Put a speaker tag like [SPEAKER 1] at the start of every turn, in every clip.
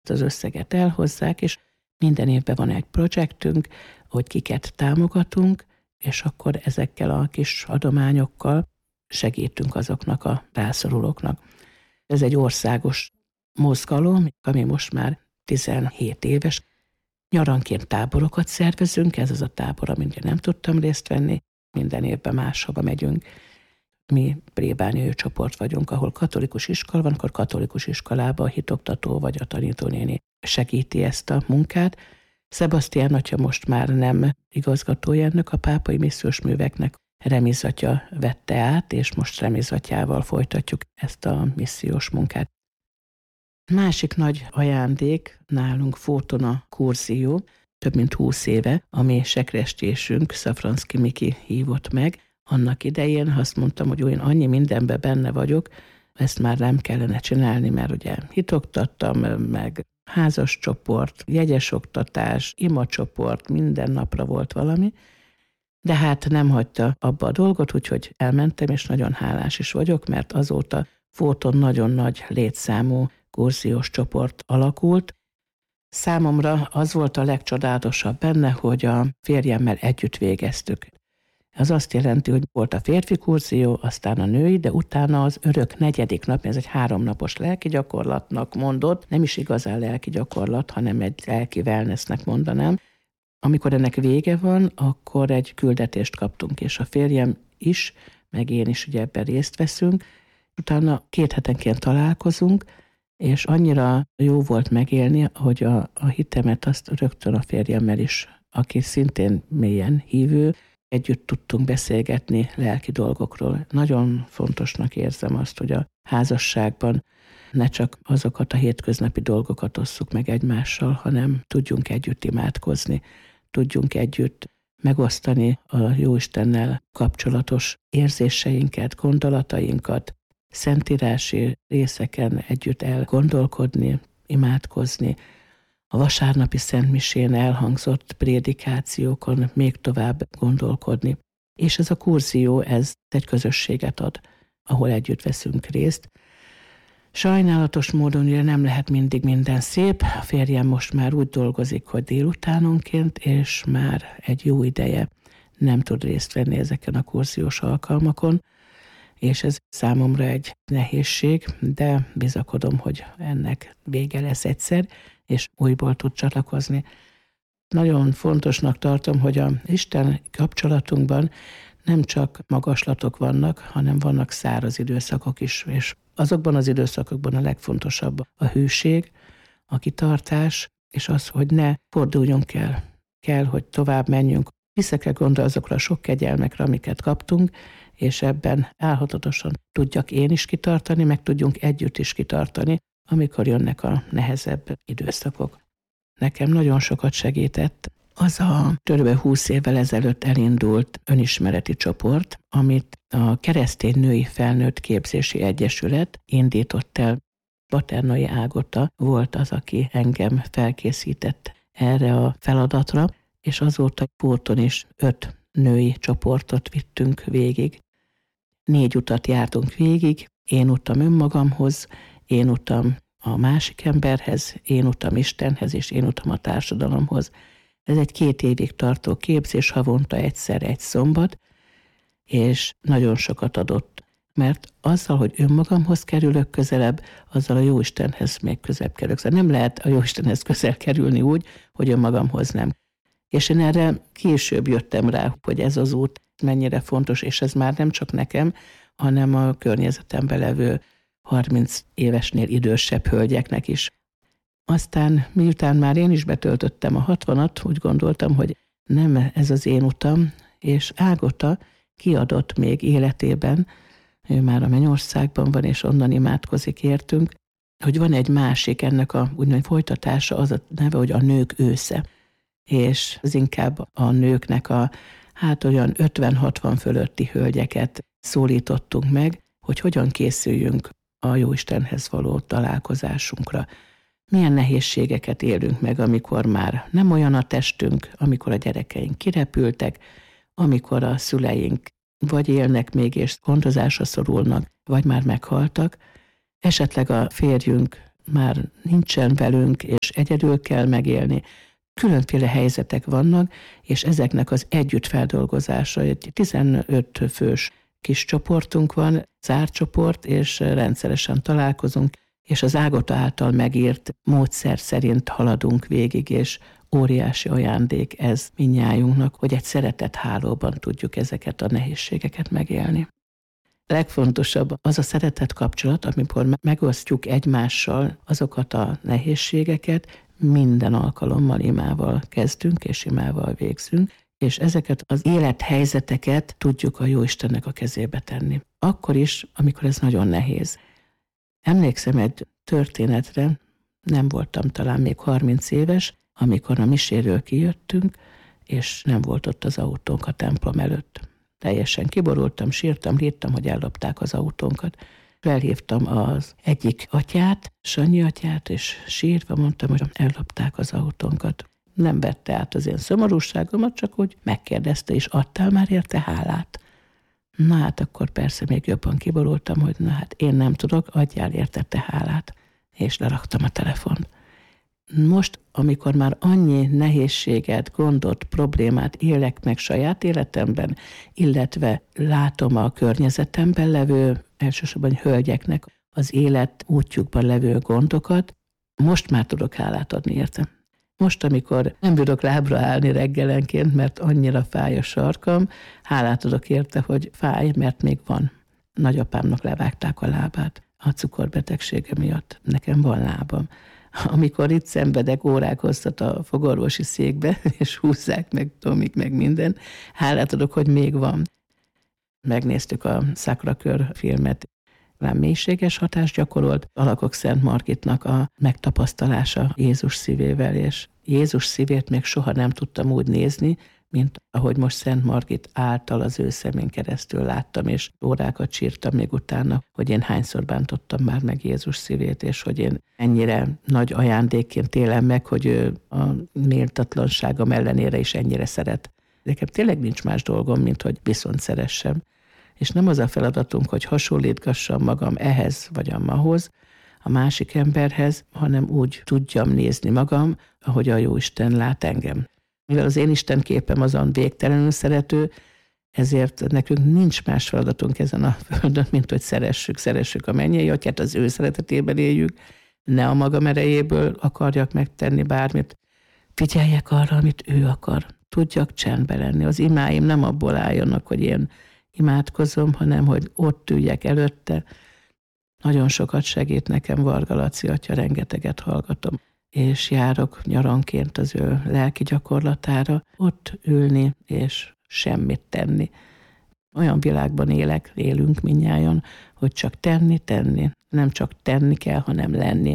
[SPEAKER 1] az összeget elhozzák, és minden évben van egy projektünk, hogy kiket támogatunk, és akkor ezekkel a kis adományokkal segítünk azoknak a rászorulóknak. Ez egy országos mozgalom, ami most már 17 éves. Nyaranként táborokat szervezünk, ez az a tábor, amin nem tudtam részt venni, minden évben máshova megyünk. Mi plébániai csoport vagyunk, ahol katolikus iskola van, akkor katolikus iskolában a hitoktató vagy a tanítónéni segíti ezt a munkát. Sebastián atya most már nem igazgatója ennek a pápai missziós műveknek, Remiz atya vette át, és most Remiz atyával folytatjuk ezt a missziós munkát. Másik nagy ajándék nálunk Fótona Kurzió, több mint 20 éve, ami sekrestésünk, Szafranszky Miki hívott meg. Annak idején azt mondtam, hogy én annyi mindenben benne vagyok, ezt már nem kellene csinálni, mert ugye hitoktattam, meg házas csoport, jegyes oktatás, imacsoport, minden napra volt valami, de hát nem hagyta abba a dolgot, úgyhogy elmentem, és nagyon hálás is vagyok, mert azóta Fóton nagyon nagy létszámú kurziós csoport alakult. Számomra az volt a legcsodálatosabb benne, hogy a férjemmel együtt végeztük. Ez azt jelenti, hogy volt a férfi kurzió, aztán a női, de utána az örök 4. nap, ez egy 3 napos lelki gyakorlatnak mondott, nem is igazán lelki gyakorlat, hanem egy lelki wellnessnek mondanám. Amikor ennek vége van, akkor egy küldetést kaptunk, és a férjem is, meg én is ugye ebben részt veszünk. Utána 2 hetenként találkozunk, és annyira jó volt megélni, hogy a hitemet azt rögtön a férjemmel is, aki szintén mélyen hívő, együtt tudtunk beszélgetni lelki dolgokról. Nagyon fontosnak érzem azt, hogy a házasságban ne csak azokat a hétköznapi dolgokat osszuk meg egymással, hanem tudjunk együtt imádkozni, tudjunk együtt megosztani a Jóistennel kapcsolatos érzéseinket, gondolatainkat, szentírási részeken együtt elgondolkodni, imádkozni, a vasárnapi szentmisén elhangzott prédikációkon még tovább gondolkodni. És ez a kurzió, ez egy közösséget ad, ahol együtt veszünk részt. Sajnálatos módon ugye nem lehet mindig minden szép. A férjem most már úgy dolgozik, hogy délutánonként, és már egy jó ideje nem tud részt venni ezeken a kurziós alkalmakon, és ez számomra egy nehézség, de bizakodom, hogy ennek vége lesz egyszer, és újból tud csatlakozni. Nagyon fontosnak tartom, hogy az Isten kapcsolatunkban nem csak magaslatok vannak, hanem vannak száraz időszakok is, és azokban az időszakokban a legfontosabb a hűség, a kitartás, és az, hogy ne forduljunk el. Kell, hogy tovább menjünk. Vissza kell gondolni azokra a sok kegyelmekre, amiket kaptunk, és ebben álhatatosan tudjak én is kitartani, meg tudjunk együtt is kitartani, amikor jönnek a nehezebb időszakok. Nekem nagyon sokat segített az a kb. 20 évvel ezelőtt elindult önismereti csoport, amit a Keresztény Női Felnőtt Képzési Egyesület indított el. Paternai Ágota volt az, aki engem felkészített erre a feladatra, és azóta Fóton is 5 női csoportot vittünk végig. 4 utat jártunk végig, én utam önmagamhoz, én utam a másik emberhez, én utam Istenhez, és én utam a társadalomhoz. Ez egy 2 évig tartó képzés, havonta egyszer egy szombat, és nagyon sokat adott. Mert azzal, hogy önmagamhoz kerülök közelebb, azzal a Jóistenhez még közelebb kerülök. Szóval nem lehet a Jóistenhez közel kerülni úgy, hogy önmagamhoz nem. És én erre később jöttem rá, hogy ez az út mennyire fontos, és ez már nem csak nekem, hanem a környezetemben levő 30 évesnél idősebb hölgyeknek is. Aztán miután már én is betöltöttem a 60-at, úgy gondoltam, hogy nem ez az én utam, és Ágota kiadott még életében, ő már a Mennyországban van, és onnan imádkozik értünk, hogy van egy másik, ennek a úgymond folytatása, az a neve, hogy a Nők ősze. És az inkább a nőknek olyan 50-60 fölötti hölgyeket szólítottunk meg, hogy hogyan készüljünk a Jóistenhez való találkozásunkra. Milyen nehézségeket élünk meg, amikor már nem olyan a testünk, amikor a gyerekeink kirepültek, amikor a szüleink vagy élnek még és gondozásra szorulnak, vagy már meghaltak, esetleg a férjünk már nincsen velünk, és egyedül kell megélni. Különféle helyzetek vannak, és ezeknek az együttfeldolgozása. Egy 15 fős kis csoportunk van, zárt csoport, és rendszeresen találkozunk, és az Ágota által megírt módszer szerint haladunk végig, és óriási ajándék ez mindnyájunknak, hogy egy szeretethálóban tudjuk ezeket a nehézségeket megélni. A legfontosabb az a szeretet kapcsolat, amikor megosztjuk egymással azokat a nehézségeket, minden alkalommal imával kezdünk, és imával végzünk, és ezeket az élethelyzeteket tudjuk a Jóistennek a kezébe tenni. Akkor is, amikor ez nagyon nehéz. Emlékszem egy történetre, nem voltam talán még 30 éves, amikor a miséről kijöttünk, és nem volt ott az autónk a templom előtt. Teljesen kiborultam, sírtam, líttam, hogy ellopták az autónkat. Felhívtam az egyik atyát, Sanyi atyát, és sírva mondtam, hogy ellopták az autónkat. Nem vette át az én szomorúságomat, csak úgy megkérdezte, és adtál már érte hálát? Na hát akkor persze még jobban kiborultam, hogy na hát én nem tudok, adjál érte te hálát. És leraktam a telefont. Most, amikor már annyi nehézséget, gondot, problémát élek meg saját életemben, illetve látom a környezetemben levő, elsősorban hölgyeknek az élet útjukban levő gondokat, most már tudok hálát adni érte. Most, amikor nem bírok lábra állni reggelenként, mert annyira fáj a sarkam, hálát adok érte, hogy fáj, mert még van. Nagyapámnak levágták a lábát a cukorbetegsége miatt. Nekem van lábam. Amikor itt szenvedek órák hosszat a fogorvosi székbe, és húzzák meg Tomik, meg minden, hálát adok, hogy még van. Megnéztük a Sacré-Cœur filmet, rám mélységes hatást gyakorolt Alakok Szent Margitnak a megtapasztalása Jézus szívével, és Jézus szívét még soha nem tudtam úgy nézni, mint ahogy most Szent Margit által az ő szemén keresztül láttam, és órákat sírtam még utána, hogy én hányszor bántottam már meg Jézus szívét, és hogy én ennyire nagy ajándékként élem meg, hogy ő a méltatlanságom ellenére is ennyire szeret. Nekem tényleg nincs más dolgom, mint hogy viszont szeressem. És nem az a feladatunk, hogy hasonlítgassam magam ehhez vagy amahhoz, a másik emberhez, hanem úgy tudjam nézni magam, ahogy a Jóisten lát engem. Mivel az én Isten képem azon végtelenül szerető, ezért nekünk nincs más feladatunk ezen a földön, mint hogy szeressük a mennyei atyát, az ő szeretetében éljük, ne a magam erejéből akarjak megtenni bármit. Figyeljek arra, amit ő akar. Tudjak csendben lenni. Az imáim nem abból álljanak, hogy én imádkozom, hanem hogy ott üljek előtte. Nagyon sokat segít nekem Varga Laci atya, rengeteget hallgatom, és járok nyaranként az ő lelki gyakorlatára, ott ülni és semmit tenni. Olyan világban élünk mindnyájan, hogy csak tenni, nem csak tenni kell, hanem lenni.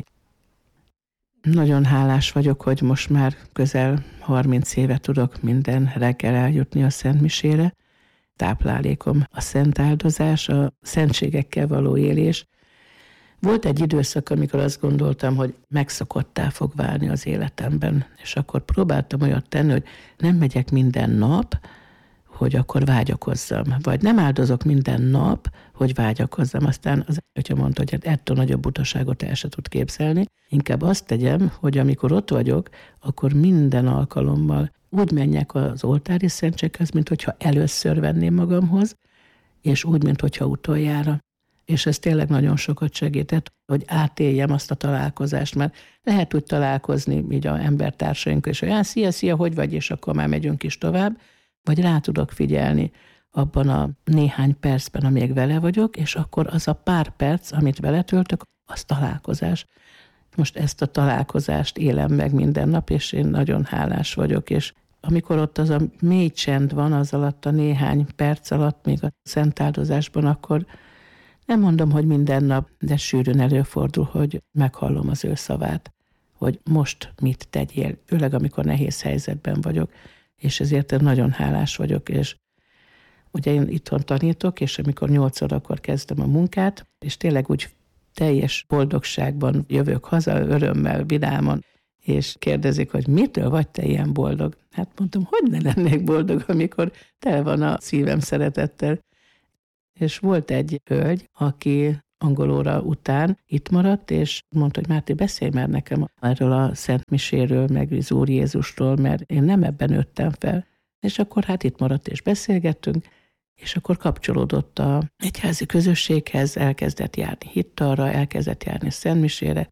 [SPEAKER 1] Nagyon hálás vagyok, hogy most már közel 30 éve tudok minden reggel eljutni a szentmisére. Táplálékom a szent áldozás, a szentségekkel való élés. Volt egy időszak, amikor azt gondoltam, hogy megszokottá fog válni az életemben, és akkor próbáltam olyat tenni, hogy nem megyek minden nap, hogy akkor vágyakozzam, vagy nem áldozok minden nap, hogy vágyakozzam. Aztán az atya mondta, hogy ettől nagyobb butaságot el se tud képzelni. Inkább azt tegyem, hogy amikor ott vagyok, akkor minden alkalommal úgy menjek az oltári szentséghez, mint hogyha először venném magamhoz, és úgy, mint hogyha utoljára. És ez tényleg nagyon sokat segített, hogy átéljem azt a találkozást, mert lehet úgy találkozni így a embertársainkkal, és hogy szia, hogy vagy, és akkor már megyünk is tovább, vagy rá tudok figyelni abban a néhány percben, amíg vele vagyok, és akkor az a pár perc, amit vele töltök, az találkozás. Most ezt a találkozást élem meg minden nap, és én nagyon hálás vagyok, és amikor ott az a mély csend van, az alatt a néhány perc alatt, még a szentáldozásban, akkor nem mondom, hogy minden nap, de sűrűn előfordul, hogy meghallom az ő szavát, hogy most mit tegyél, főleg amikor nehéz helyzetben vagyok, és ezért én nagyon hálás vagyok, és ugye én itthon tanítok, és amikor 8 órakor kezdem a munkát, és tényleg úgy teljes boldogságban jövök haza, örömmel, vidáman, és kérdezik, hogy mitől vagy te ilyen boldog? Hát mondtam, hogy ne lennék boldog, amikor tele van a szívem szeretettel. És volt egy hölgy, aki angol óra után itt maradt, és mondta, hogy Máté, beszélj már nekem erről a Szent Miséről, meg az Úr Jézusról, mert én nem ebben nőttem fel. És akkor hát itt maradt, és beszélgettünk, és akkor kapcsolódott a egyházi közösséghez, elkezdett járni hittalra, elkezdett járni szentmisére,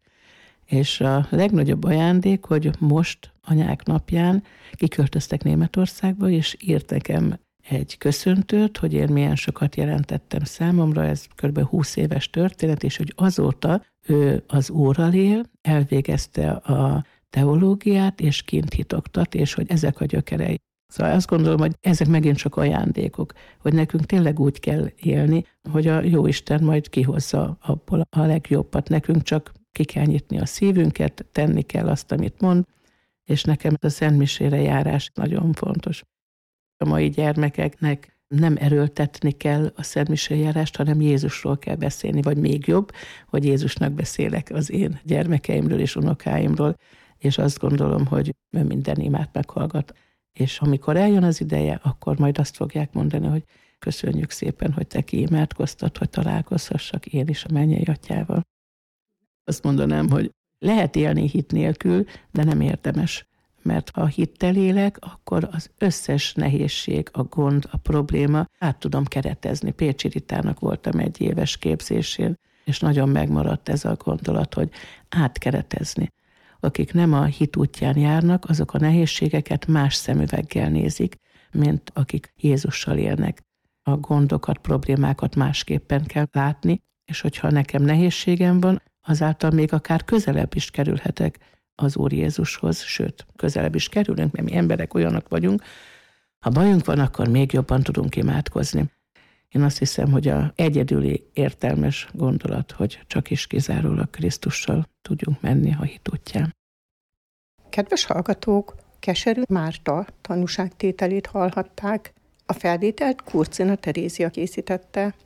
[SPEAKER 1] és a legnagyobb ajándék, hogy most anyák napján kiköltöztek Németországba, és írt nekem egy köszöntőt, hogy én milyen sokat jelentettem számomra, ez kb. 20 éves történet, és hogy azóta ő az Úrral él, elvégezte a teológiát, és kint hitoktat, és hogy ezek a gyökerei. Szóval azt gondolom, hogy ezek megint csak ajándékok, hogy nekünk tényleg úgy kell élni, hogy a Jóisten majd kihozza abból a legjobbat. Nekünk csak ki kell nyitni a szívünket, tenni kell azt, amit mond, és nekem a szentmisére járás nagyon fontos. A mai gyermekeknek nem erőltetni kell a szentmisére járást, hanem Jézusról kell beszélni, vagy még jobb, hogy Jézusnak beszélek az én gyermekeimről és unokáimról, és azt gondolom, hogy ő minden imát meghallgat. És amikor eljön az ideje, akkor majd azt fogják mondani, hogy köszönjük szépen, hogy te kiimádkoztad, hogy találkozhassak én is a mennyei atyával. Azt mondanám, hogy lehet élni hit nélkül, de nem érdemes. Mert ha hittel élek, akkor az összes nehézség, a gond, a probléma át tudom keretezni. Pécsi Ritának voltam egy éves képzésén, és nagyon megmaradt ez a gondolat, hogy átkeretezni. Akik nem a hit útján járnak, azok a nehézségeket más szemüveggel nézik, mint akik Jézussal élnek. A gondokat, problémákat másképpen kell látni, és hogyha nekem nehézségem van, azáltal még akár közelebb is kerülhetek az Úr Jézushoz, sőt, közelebb is kerülünk, mert mi emberek olyanok vagyunk. Ha bajunk van, akkor még jobban tudunk imádkozni. Én azt hiszem, hogy az egyedüli értelmes gondolat, hogy csak is kizárólag Krisztussal tudjunk menni a hit útján.
[SPEAKER 2] Kedves hallgatók, Keserű Márta tanúságtételét hallhatták. A felvételt Kurcina Terézia készítette.